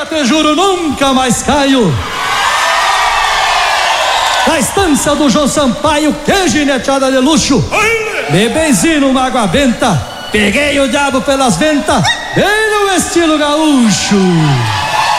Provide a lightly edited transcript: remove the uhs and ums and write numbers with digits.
te juro, nunca mais caio. Na estância do João Sampaio, que gineteada de luxo. Bebenzinho numa água benta, peguei o diabo pelas ventas, bem no estilo gaúcho.